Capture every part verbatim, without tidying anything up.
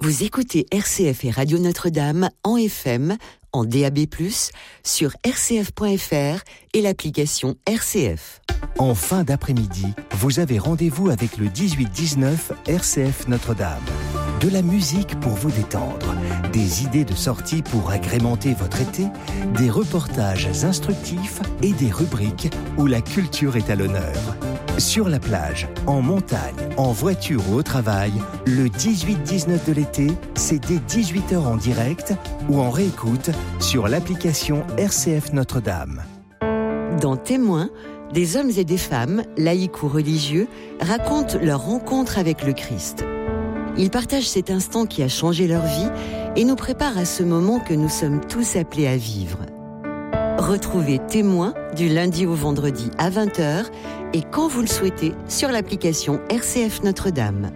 Vous écoutez R C F et Radio Notre-Dame en F M, en D A B plus, sur r c f point f r et l'application R C F. En fin d'après-midi, vous avez rendez-vous avec le dix-huit dix-neuf R C F Notre-Dame. De la musique pour vous détendre, des idées de sortie pour agrémenter votre été, des reportages instructifs et des rubriques où la culture est à l'honneur. Sur la plage, en montagne, en voiture ou au travail, le dix-huit dix-neuf de l'été, c'est dès dix-huit heures en direct ou en réécoute sur l'application R C F Notre-Dame. Dans Témoins, des hommes et des femmes, laïcs ou religieux, racontent leur rencontre avec le Christ. Ils partagent cet instant qui a changé leur vie et nous préparent à ce moment que nous sommes tous appelés à vivre. Retrouvez Témoins du lundi au vendredi à vingt heures et quand vous le souhaitez sur l'application R C F Notre-Dame.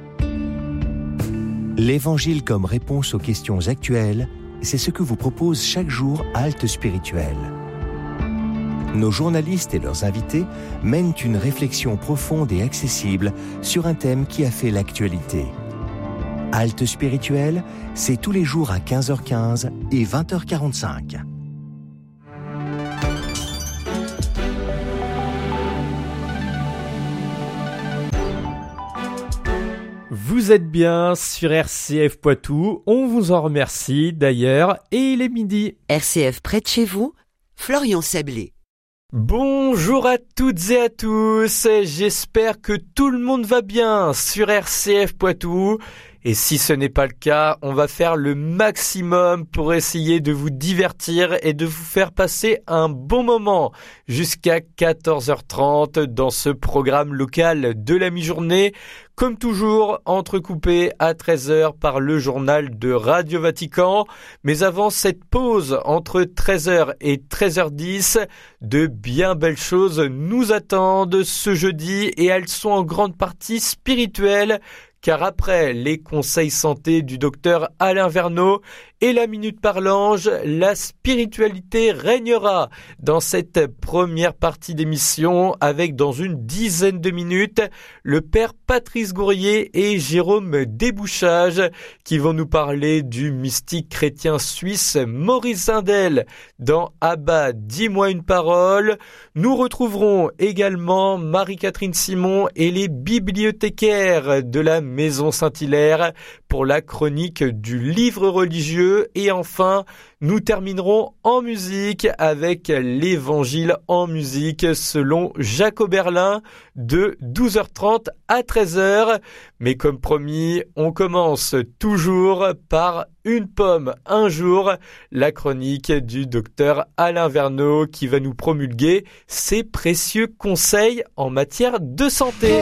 L'Évangile comme réponse aux questions actuelles, c'est ce que vous propose chaque jour Halte Spirituelle. Nos journalistes et leurs invités mènent une réflexion profonde et accessible sur un thème qui a fait l'actualité. Halte Spirituelle, c'est tous les jours à quinze heures quinze et vingt heures quarante-cinq. Vous êtes bien sur R C F Poitou, on vous en remercie d'ailleurs, et il est midi. R C F près de chez vous, Florian Sablé. Bonjour à toutes et à tous, j'espère que tout le monde va bien sur R C F Poitou. Et si ce n'est pas le cas, on va faire le maximum pour essayer de vous divertir et de vous faire passer un bon moment jusqu'à quatorze heures trente dans ce programme local de la mi-journée. Comme toujours, entrecoupé à treize heures par le journal de Radio Vatican. Mais avant cette pause entre treize heures et treize heures dix, de bien belles choses nous attendent ce jeudi et elles sont en grande partie spirituelles. Car après les conseils santé du docteur Alain Verneau et la Minute par l'Ange, la spiritualité régnera dans cette première partie d'émission avec dans une dizaine de minutes le père Patrice Gourrier et Jérôme Desbouchages qui vont nous parler du mystique chrétien suisse Maurice Zindel dans Abba, dis-moi une parole. Nous retrouverons également Marie-Catherine Simon et les bibliothécaires de la Maison Saint-Hilaire pour la chronique du livre religieux. Et enfin, nous terminerons en musique avec l'Évangile en musique selon Jacques Oberlin de douze heures trente à treize heures. Mais comme promis, on commence toujours par une pomme un jour, la chronique du docteur Alain Verneau qui va nous promulguer ses précieux conseils en matière de santé.